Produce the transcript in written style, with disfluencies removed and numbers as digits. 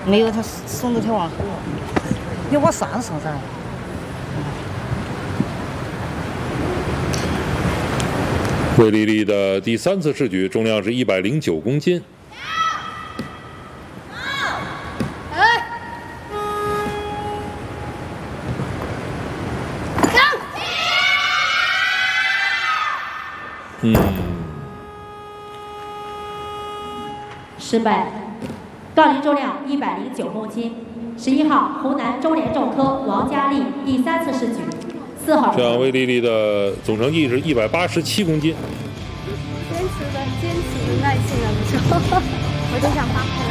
没有，他送的太往后了，要往上噻。 魏丽丽的第3次试举，重量是109公斤。 失败。杠铃重量109公斤。11号，湖南中联重科王佳丽第3次试举。4号。 这样，魏丽丽的总成绩是187公斤。 坚持的，耐心的，我就想发挥。